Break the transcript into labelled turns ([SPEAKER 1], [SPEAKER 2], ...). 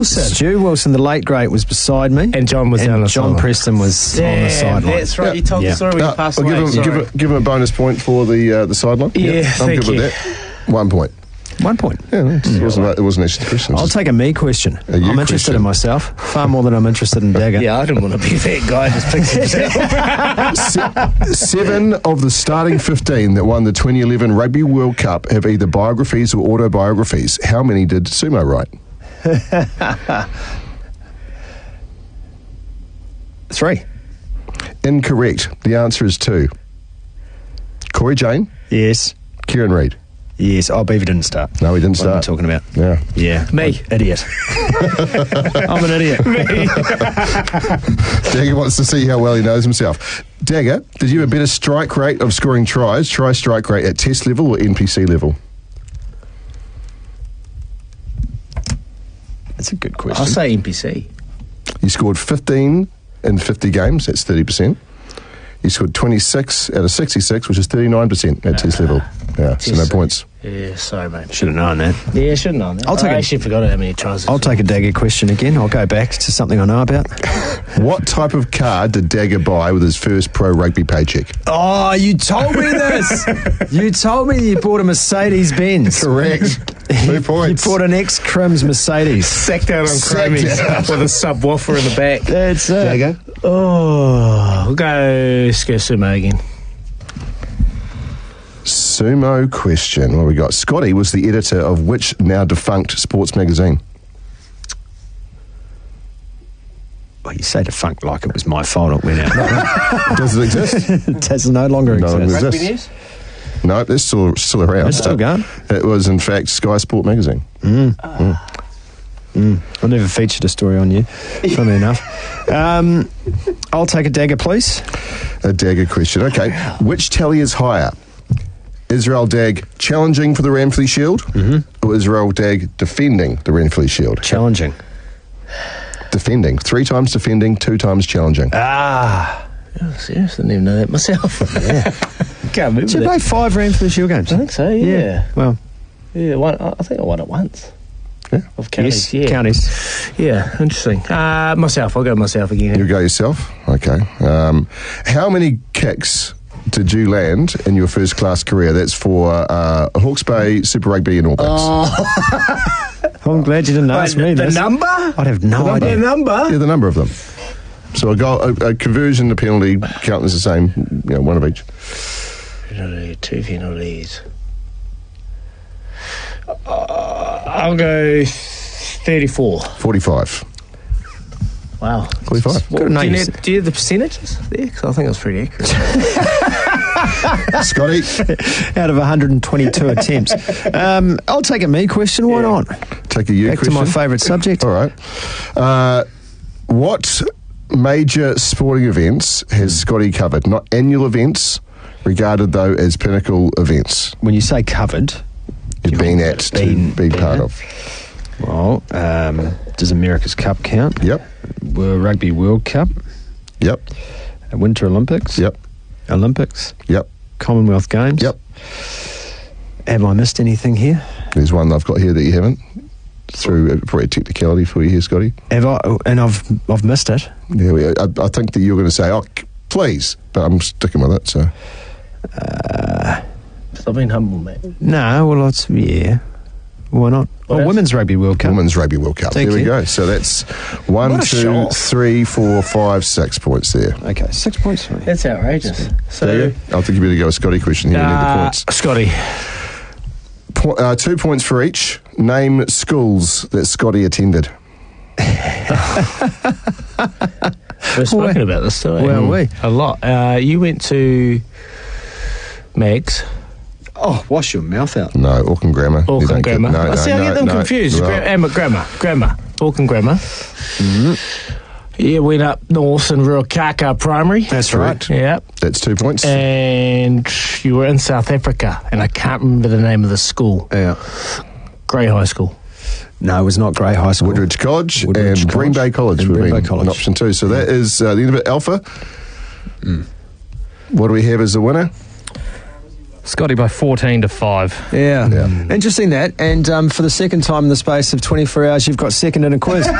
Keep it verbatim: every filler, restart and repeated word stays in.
[SPEAKER 1] Stu Wilson, the late great, was beside me.
[SPEAKER 2] And John was
[SPEAKER 1] and
[SPEAKER 2] down the
[SPEAKER 1] John
[SPEAKER 2] sideline.
[SPEAKER 1] Preston was
[SPEAKER 2] Damn,
[SPEAKER 1] on the sideline.
[SPEAKER 2] That's right, you told
[SPEAKER 1] Yeah.
[SPEAKER 2] the story when
[SPEAKER 3] Uh,
[SPEAKER 2] you passed
[SPEAKER 3] I'll
[SPEAKER 2] away.
[SPEAKER 3] give him,
[SPEAKER 2] Sorry.
[SPEAKER 3] give, him, give him a bonus point for the uh, the sideline.
[SPEAKER 2] Yeah,
[SPEAKER 3] I'm
[SPEAKER 2] thank
[SPEAKER 3] good with
[SPEAKER 2] you.
[SPEAKER 3] that. One point.
[SPEAKER 1] One point.
[SPEAKER 3] Yeah, it wasn't, it wasn't actually the question.
[SPEAKER 1] I'll take a me question.
[SPEAKER 3] A you
[SPEAKER 1] I'm interested
[SPEAKER 3] question.
[SPEAKER 1] in myself far more than I'm interested in Dagger.
[SPEAKER 2] Yeah, I didn't want to be that guy just picks himself.
[SPEAKER 3] Se- Seven of the starting fifteen that won the twenty eleven Rugby World Cup have either biographies or autobiographies. How many did Sumo write?
[SPEAKER 1] Three.
[SPEAKER 3] Incorrect. The answer is two. Corey Jane,
[SPEAKER 1] Yes.
[SPEAKER 3] Kieran Reid.
[SPEAKER 1] Yes. Oh, Beaver didn't start.
[SPEAKER 3] No, he didn't
[SPEAKER 1] What am I
[SPEAKER 3] start.
[SPEAKER 1] talking about?
[SPEAKER 3] Yeah.
[SPEAKER 1] Yeah.
[SPEAKER 2] Me.
[SPEAKER 1] Idiot. I'm an idiot.
[SPEAKER 3] Dagger wants to see how well he knows himself. Dagger, did you have a better strike rate of scoring tries, try strike rate at test level or N P C level?
[SPEAKER 1] That's a good question.
[SPEAKER 2] I'll say N P C.
[SPEAKER 3] You scored fifteen in fifty games, that's thirty percent. You scored twenty-six out of sixty-six, which is thirty-nine percent at test level. Yeah, so no
[SPEAKER 2] Test-
[SPEAKER 3] points.
[SPEAKER 2] Yeah, sorry, mate.
[SPEAKER 1] Should have known that.
[SPEAKER 2] Yeah, shouldn't know that.
[SPEAKER 1] I'll take
[SPEAKER 2] I
[SPEAKER 1] it.
[SPEAKER 2] actually forgot how many tries.
[SPEAKER 1] I'll take a Dagger question again. I'll go back to something I know about.
[SPEAKER 3] What type of car did Dagger buy with his first pro rugby paycheck?
[SPEAKER 1] Oh, you told me this. You told me you bought a Mercedes Benz.
[SPEAKER 3] Correct. Two points.
[SPEAKER 1] You bought an ex-Crims Mercedes.
[SPEAKER 2] Sacked out on
[SPEAKER 3] Sacked
[SPEAKER 2] Chromies
[SPEAKER 3] out.
[SPEAKER 2] with a subwoofer in the back.
[SPEAKER 1] That's it.
[SPEAKER 3] Dagger?
[SPEAKER 2] Oh, we'll go Sker Sumo again.
[SPEAKER 3] Sumo question. What we got? Scotty was the editor of which now defunct sports magazine?
[SPEAKER 1] Well, you say defunct like it was my fault it went out.
[SPEAKER 3] Does it exist?
[SPEAKER 1] It does no longer
[SPEAKER 3] No longer
[SPEAKER 1] exist.
[SPEAKER 3] exists. No, it's still still around.
[SPEAKER 1] It's still going.
[SPEAKER 3] It was, in fact, Sky Sport magazine.
[SPEAKER 1] I never featured a story on you, funnily enough. Um, I'll take a Dagger, please.
[SPEAKER 3] A Dagger question. Okay. Which tally is higher? Israel Dag challenging for the Ranfurly Shield mm-hmm. or Israel Dag defending the Ranfurly Shield?
[SPEAKER 1] Challenging.
[SPEAKER 3] Defending. Three times defending, two times challenging.
[SPEAKER 1] Ah.
[SPEAKER 2] Oh, serious? I didn't even know that myself. Yeah. Can't remember
[SPEAKER 1] Did you
[SPEAKER 2] that.
[SPEAKER 1] play five Ranfurly Shield games?
[SPEAKER 2] I think so, yeah.
[SPEAKER 1] Well,
[SPEAKER 2] Yeah, one, I think I won it once.
[SPEAKER 3] Yeah.
[SPEAKER 2] Of counties,
[SPEAKER 1] yes,
[SPEAKER 2] yeah.
[SPEAKER 1] counties.
[SPEAKER 2] Yeah, interesting. Uh, myself, I'll go myself again.
[SPEAKER 3] You go yourself? Okay. Um, how many kicks did you land in your first class career? That's for uh, Hawke's Bay, Super Rugby and All Blacks.
[SPEAKER 1] I'm glad you didn't ask
[SPEAKER 2] Wait,
[SPEAKER 1] me
[SPEAKER 2] the
[SPEAKER 1] this.
[SPEAKER 2] number?
[SPEAKER 1] I'd have no
[SPEAKER 2] The
[SPEAKER 1] idea.
[SPEAKER 2] number?
[SPEAKER 3] Yeah, the number of them. So a goal, a, a conversion, a penalty, count as the same, you know, one of each.
[SPEAKER 2] Penalty, two penalties. Uh, I'll go thirty-four.
[SPEAKER 3] forty-five.
[SPEAKER 2] Wow.
[SPEAKER 3] forty-five.
[SPEAKER 2] What,
[SPEAKER 1] Good
[SPEAKER 2] do,
[SPEAKER 1] name.
[SPEAKER 2] you know, do you have the percentages there? 'Cause I think it was pretty accurate.
[SPEAKER 3] Scotty,
[SPEAKER 1] Out of one hundred twenty-two attempts. Um, I'll take a me question. Why not?
[SPEAKER 3] take a you
[SPEAKER 1] Back
[SPEAKER 3] question.
[SPEAKER 1] to my favourite subject.
[SPEAKER 3] All right. Uh, what major sporting events has Scotty covered? Not annual events, regarded though as pinnacle events.
[SPEAKER 1] When you say covered,
[SPEAKER 3] You've
[SPEAKER 1] You
[SPEAKER 3] been
[SPEAKER 1] mean
[SPEAKER 3] at
[SPEAKER 1] been-
[SPEAKER 3] to be
[SPEAKER 1] been
[SPEAKER 3] part
[SPEAKER 1] at?
[SPEAKER 3] of.
[SPEAKER 1] well, um, does America's Cup count?
[SPEAKER 3] Yep.
[SPEAKER 1] World Rugby World Cup,
[SPEAKER 3] Yep.
[SPEAKER 1] Winter Olympics,
[SPEAKER 3] Yep.
[SPEAKER 1] Olympics,
[SPEAKER 3] Yep.
[SPEAKER 1] Commonwealth Games.
[SPEAKER 3] Yep.
[SPEAKER 1] Have I missed anything here?
[SPEAKER 3] There's one I've got here that you haven't. Through uh, probably a technicality for you here, Scotty.
[SPEAKER 1] Have I? And I've I've missed it.
[SPEAKER 3] Yeah, we, I, I think that you're going to say, "Oh, c- please," but I'm sticking with it. So
[SPEAKER 2] I've been humble, mate.
[SPEAKER 1] No, well, it's yeah. Why not?
[SPEAKER 2] What
[SPEAKER 1] oh,
[SPEAKER 2] else?
[SPEAKER 1] Women's Rugby World Cup.
[SPEAKER 3] Women's Rugby World Cup.
[SPEAKER 1] Thank
[SPEAKER 3] there we
[SPEAKER 1] you.
[SPEAKER 3] go. So that's one,
[SPEAKER 1] What a
[SPEAKER 3] two,
[SPEAKER 1] show-off.
[SPEAKER 3] three, four, five, six points there.
[SPEAKER 1] Okay, six points for me.
[SPEAKER 2] That's outrageous. So,
[SPEAKER 3] There you go. I think you better go a Scotty question here. We need the
[SPEAKER 2] uh,
[SPEAKER 3] points.
[SPEAKER 2] Scotty.
[SPEAKER 3] Po- uh, two points for each. Name schools that Scotty attended.
[SPEAKER 2] We've spoken about this too. eh?
[SPEAKER 1] Well, we.
[SPEAKER 2] A lot. Uh, you went to Mags.
[SPEAKER 1] Oh, wash your mouth out.
[SPEAKER 3] No, Auckland Grammar. You
[SPEAKER 2] Auckland
[SPEAKER 3] don't get-
[SPEAKER 2] Grammar.
[SPEAKER 3] No,
[SPEAKER 2] I
[SPEAKER 3] no,
[SPEAKER 2] see, I
[SPEAKER 3] no,
[SPEAKER 2] get them
[SPEAKER 3] no.
[SPEAKER 2] confused.
[SPEAKER 3] Right.
[SPEAKER 2] Gra- Emma, grammar, grammar. Auckland Grammar. Yeah, went up north in Ruakaka Primary.
[SPEAKER 1] That's
[SPEAKER 3] Correct.
[SPEAKER 1] right.
[SPEAKER 2] Yeah.
[SPEAKER 3] That's two points.
[SPEAKER 2] And you were in South Africa, and I can't remember the name of the school.
[SPEAKER 1] Yeah.
[SPEAKER 2] Grey High School.
[SPEAKER 1] No, it was not Grey High School.
[SPEAKER 3] Woodridge College
[SPEAKER 1] Woodridge
[SPEAKER 3] and Green
[SPEAKER 1] College.
[SPEAKER 3] Bay College
[SPEAKER 1] And
[SPEAKER 3] would
[SPEAKER 1] Green
[SPEAKER 3] have
[SPEAKER 1] Bay
[SPEAKER 3] been
[SPEAKER 1] College.
[SPEAKER 3] an option two. So that is uh, the end of it. Alpha. What do we have as the winner?
[SPEAKER 4] Scotty by fourteen to five.
[SPEAKER 1] Yeah.
[SPEAKER 3] Yeah.
[SPEAKER 1] Interesting that. And um, for the second time in the space of twenty-four hours, you've got second in a quiz.